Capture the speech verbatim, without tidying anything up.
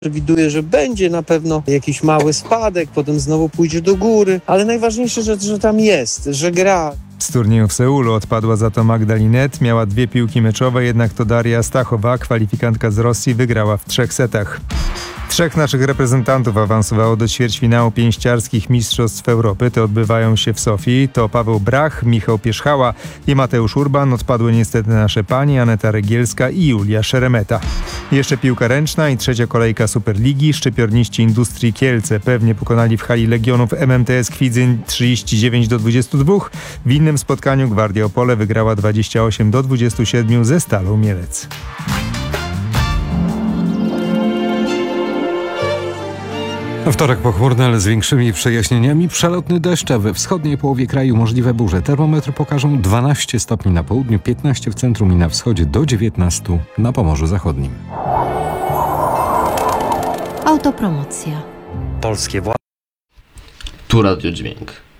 Przewiduję, że będzie na pewno jakiś mały spadek, potem znowu pójdzie do góry, ale najważniejsze, że, że tam jest, że gra. Z turnieju w Seulu odpadła za to Magda Linette, miała dwie piłki meczowe, jednak to Daria Stachowa, kwalifikantka z Rosji, wygrała w trzech setach. Trzech naszych reprezentantów awansowało do ćwierćfinału pięściarskich Mistrzostw Europy. Te odbywają się w Sofii. To Paweł Brach, Michał Pierzchała i Mateusz Urban. Odpadły niestety nasze panie Aneta Rygielska i Julia Szeremeta. Jeszcze piłka ręczna i trzecia kolejka Superligi. Szczypiorniści Industrii Kielce pewnie pokonali w hali Legionów M M T S Kwidzyń trzydzieści dziewięć do dwudziestu dwóch. W innym spotkaniu Gwardia Opole wygrała dwadzieścia osiem do dwudziestu siedmiu ze Stalą Mielec. Wtorek pochmurny, ale z większymi przejaśnieniami. Przelotny deszcz, a we wschodniej połowie kraju możliwe burze. Termometry pokażą dwanaście stopni na południu, piętnaście w centrum i na wschodzie, do dziewiętnastu na Pomorzu Zachodnim. Autopromocja. Polskie władze. Tu Radio Dźwięk.